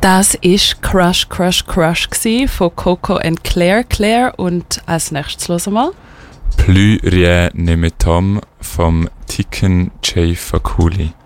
Das ist Crush, Crush, Crush von Coco and Claire. Claire und als nächstes hören wir mal Plus rien ne me tombe vom Tiken J. Fakuli.